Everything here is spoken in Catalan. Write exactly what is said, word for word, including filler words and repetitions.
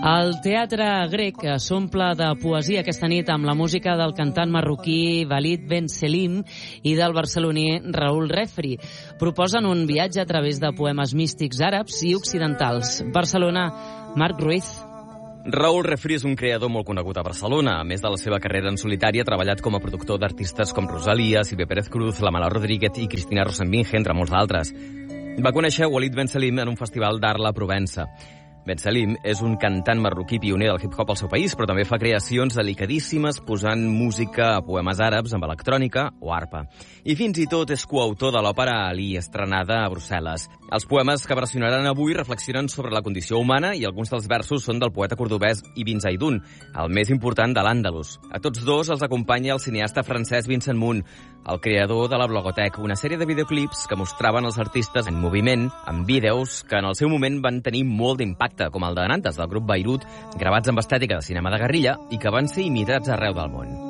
El teatre grec s'omple de poesia aquesta nit amb la música del cantant marroquí Walid Ben Selim i del barceloní Raül Refri. Proposen un viatge a través de poemes místics àrabs i occidentals. Barcelona, Marc Ruiz. Raül Refri és un creador molt conegut a Barcelona. A més de la seva carrera en solitari, ha treballat com a productor d'artistes com Rosalía, Silvia Pérez Cruz, la Mala Rodríguez i Cristina Rosenvinge, entre molts d'altres. Va conèixer Walid Ben Selim en un festival d'art a Provença. Ben Selim és un cantant marroquí pioner del hip-hop al seu país, però també fa creacions delicadíssimes posant música a poemes àrabs amb electrònica o arpa. I fins i tot és coautor de l'òpera Ali, estrenada a Brussel·les. Els poemes que versionaran avui reflexionen sobre la condició humana i alguns dels versos són del poeta cordobès Ibn Zaidun, el més important de l'Àndalus. A tots dos els acompanya el cineasta francès Vincent Munt, el creador de la Blogotech, una sèrie de videoclips que mostraven els artistes en moviment, amb vídeos que en el seu moment van tenir molt d'impacte, com el de Nantes, del grup Beirut, gravats amb estètica de cinema de guerrilla i que van ser imitats arreu del món.